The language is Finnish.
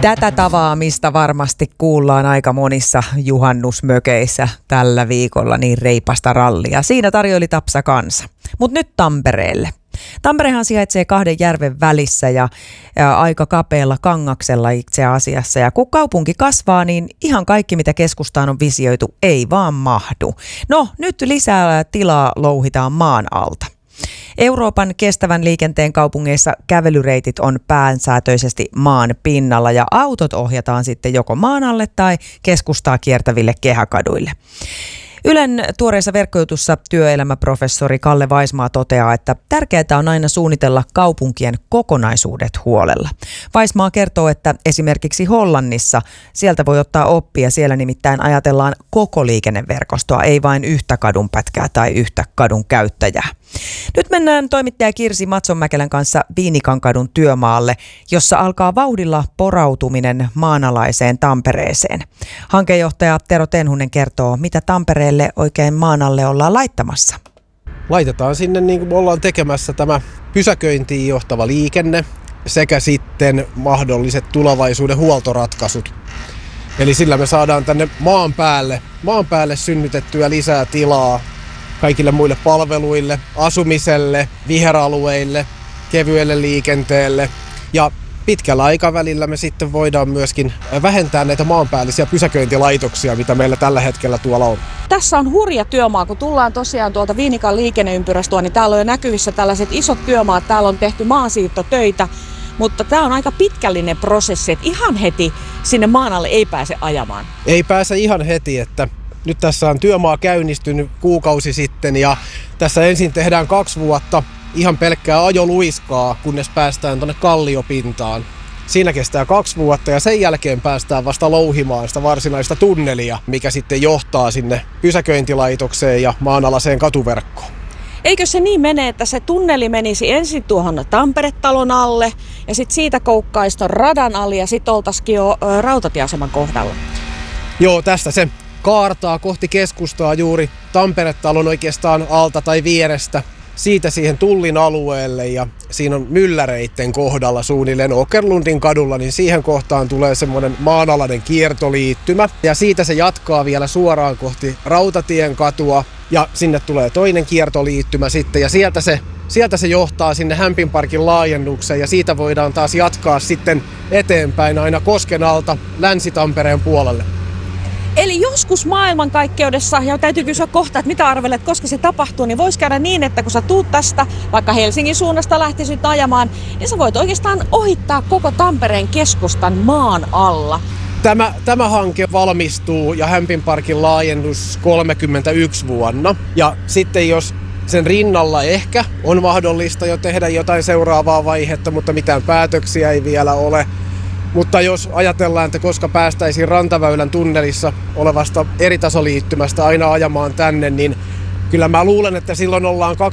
Tätä tavaamista varmasti kuullaan aika monissa juhannusmökeissä tällä viikolla, niin reipasta rallia. Siinä tarjoili Tapsa kansa. Mutta nyt Tampereelle. Tamperehan sijaitsee kahden järven välissä ja aika kapealla kangaksella itse asiassa. Ja kun kaupunki kasvaa, niin ihan kaikki mitä keskustaan on visioitu ei vaan mahdu. No nyt lisää tilaa louhitaan maan alta. Euroopan kestävän liikenteen kaupungeissa kävelyreitit on pääsääntöisesti maan pinnalla ja autot ohjataan sitten joko maan alle tai keskustaa kiertäville kehäkaduille. Ylen tuoreessa verkkojutussa työelämäprofessori Kalle Vaismaa toteaa, että tärkeää on aina suunnitella kaupunkien kokonaisuudet huolella. Vaismaa kertoo, että esimerkiksi Hollannissa sieltä voi ottaa oppia, siellä nimittäin ajatellaan koko liikenneverkostoa, ei vain yhtä kadunpätkää tai yhtä kadun käyttäjää. Nyt mennään toimittaja Kirsi Matsonmäkelän kanssa Viinikankadun työmaalle, jossa alkaa vauhdilla porautuminen maanalaiseen Tampereeseen. Hankejohtaja Tero Tenhunen kertoo, mitä Tampereelle oikein maan alle ollaan laittamassa. Laitetaan sinne, niin kuin ollaan tekemässä, tämä pysäköintiin johtava liikenne sekä sitten mahdolliset tulevaisuuden huoltoratkaisut. Eli sillä me saadaan tänne maan päälle synnytettyä lisää tilaa kaikille muille palveluille, asumiselle, viheralueille, kevyelle liikenteelle ja pitkällä aikavälillä me sitten voidaan myöskin vähentää näitä maanpäällisiä pysäköintilaitoksia, mitä meillä tällä hetkellä tuolla on. Tässä on hurja työmaa, kun tullaan tosiaan tuolta Viinikan liikenneympyrästä, niin täällä on jo näkyvissä tällaiset isot työmaat, täällä on tehty maansiirtotöitä, mutta tämä on aika pitkällinen prosessi, että ihan heti sinne maan alle ei pääse ajamaan. Ei pääse ihan heti, että nyt tässä on työmaa käynnistynyt kuukausi sitten ja tässä ensin tehdään 2 vuotta ihan pelkkää ajoluiskaa, kunnes päästään tuonne kalliopintaan. Siinä kestää 2 vuotta ja sen jälkeen päästään vasta louhimaan sitä varsinaista tunnelia, mikä sitten johtaa sinne pysäköintilaitokseen ja maanalaiseen katuverkkoon. Eikö se niin mene, että se tunneli menisi ensin tuohon Tampere-talon alle ja sitten siitä koukkaisi ton radan alle ja sitten oltaisikin jo rautatieaseman kohdalla? Joo, tästä se kaartaa kohti keskustaa juuri Tampere-talon oikeastaan alta tai vierestä. Siitä siihen Tullin alueelle ja siinä on mylläreitten kohdalla suunnilleen Åkerlundin kadulla, niin siihen kohtaan tulee semmoinen maanalainen kiertoliittymä. Ja siitä se jatkaa vielä suoraan kohti Rautatien katua ja sinne tulee toinen kiertoliittymä sitten ja sieltä se johtaa sinne Hämpinparkin laajennukseen ja siitä voidaan taas jatkaa sitten eteenpäin aina Kosken alta Länsi-Tampereen puolelle. Eli joskus maailmankaikkeudessa, ja täytyy kysyä kohta, että mitä arvelet, koska se tapahtuu, niin voisi käydä niin, että kun sä tuut tästä, vaikka Helsingin suunnasta lähtisit ajamaan, niin sä voit oikeastaan ohittaa koko Tampereen keskustan maan alla. Tämä hanke valmistuu ja Hämpinparkin laajennus 31 vuonna. Ja sitten jos sen rinnalla ehkä on mahdollista jo tehdä jotain seuraavaa vaihetta, mutta mitään päätöksiä ei vielä ole. Mutta jos ajatellaan, että koska päästäisiin Rantaväylän tunnelissa olevasta eritasoliittymästä aina ajamaan tänne, niin kyllä mä luulen, että silloin ollaan